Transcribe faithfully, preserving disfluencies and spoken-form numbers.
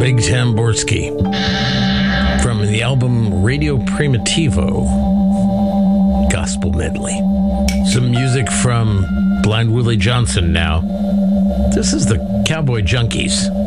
Big Tamborski from the album Radio Primitivo Gospel Medley. Some music from Blind Willie Johnson now. This is the Cowboy Junkies.